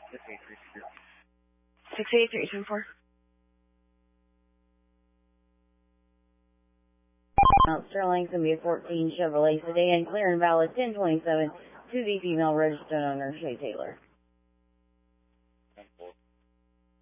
68324. Mount Sterling, going to be a 14 Chevrolet sedan, clear and valid 1027, to the female registered owner, Shay Taylor.